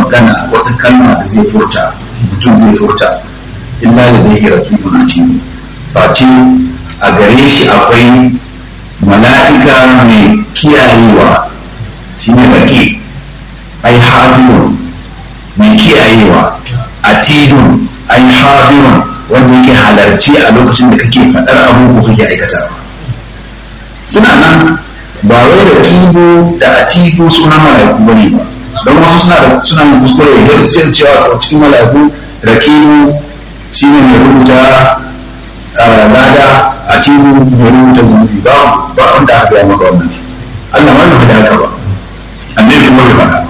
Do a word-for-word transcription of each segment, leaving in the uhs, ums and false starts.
magana wata kalma da zai furta mutum zai furta illa da zai hira kifin a cikin face a gare shi akwai mala'ika mai kiyayewa shi ne baki ai hafizun mai kiyayewa a tidun ai hafizun wanda yake halarci a lokacin da kake faɗar abubuwa kake aikata suna nan ba wai da tido da a tido suna mala'iku bane ba don wasu suna da suna da kuskure da su ce cewa a cikin mala'iku rakibu shine mai rubuta lada a tido mai rubuta zunubi ba ba wanda aka gaya maka wannan Allah ma bai haka ba annabi kuma bai faɗa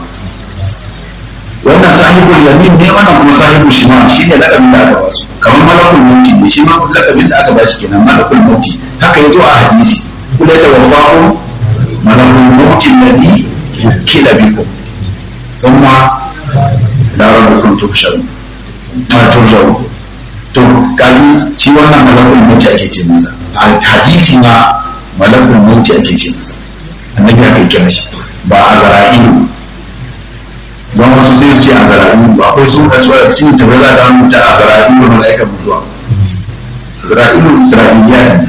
wannan sahibul yamin ne wannan kuma sahibul shimal shine lakabin da aka ba su kamar malakul mauti ne shi ma lakabin da aka ba shi kenan malakul mauti haka yazo a hadisi kula da wafaku malakul mauti alladhi kila bikum thumma la rabbukum tuhsharun ma turjaun to kaji shi wannan malakul mauti ake ce masa a hadisi ma malakul mauti ake ce masa annabi ya kira shi ba azra'ilu don wasu sai su ce azra'ilu ba akwai sun kasu a cikin tabbata da wani ta azra'ilu mala'ika mutuwa azra'ilu isra'iliyat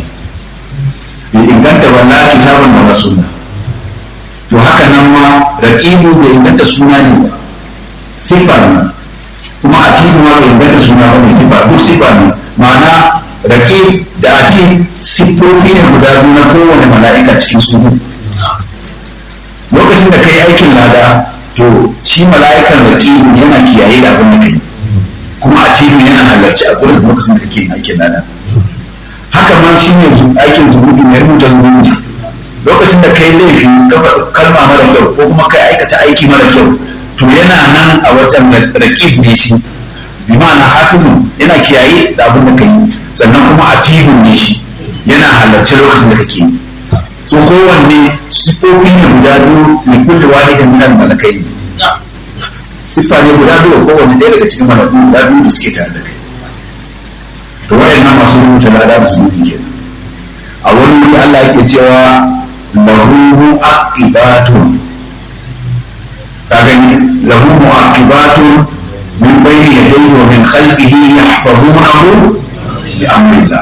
ne bai inganta wala kitabun da sunna to haka nan ma raqibu bai inganta suna ne ba sifa ne kuma atibu ma bai inganta suna ba ne sifa duk sifa ne ma'ana raqib da atib sifofi ne guda biyu na kowane mala'ika cikin suna lokacin da kai aikin lada to shi mala'ikan raqibu yana kiyaye da abin da kai kuma atibu yana halarci a gurin lokacin da kake aikin lada haka ma shi ne aikin zunubi mai rubuta zunubi lokacin da kai laifi kalma mara kyau ko kuma kai aikata aiki mara kyau to yana nan a wajen raqib ne shi bi ma'ana hafizun yana kiyaye da abin da kai sannan kuma atibun ne shi yana halarci lokacin da kake so kowanne sifofi ne guda biyu ne kulli wahidin min al-malakai sifa ne guda biyu kowanne ɗaya daga cikin malaku guda biyu da suke tare da kai to wayannan masu rubuta lada da zunubi kenan a wani wuri Allah yake cewa lahu aqibatun kaga ni lahu aqibatun min bayni yadayhi wa min khalfihi yahfazunahu bi amrillah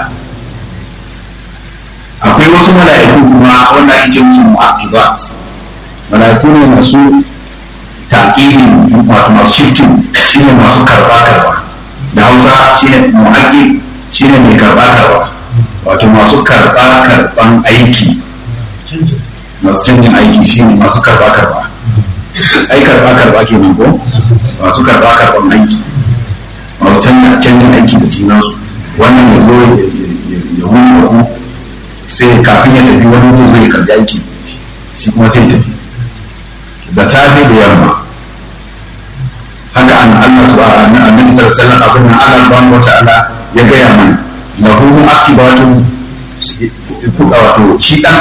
akwai wasu mala'iku kuma wanda ake ce musu mu'aqibat mala'iku ne masu taqiqi wato masu shifting shine masu karba karba da Hausa shine mu'aqib shine mai karba karba wato masu karba karban aiki masu canjin aiki shine masu karba karba ai karba karba kenan ko masu karba karban aiki masu canjin aiki da junansu wannan ya zo ya wuni ku sai kafin ya tafi wani zai zo ya karbi aiki shi kuma sai tafi da safe da yamma haka an Allah subhanahu annabi sallallahu alaihi wasallam abin nan Allah subhanahu wataala ya gaya mana lahu akibatun wato shi dan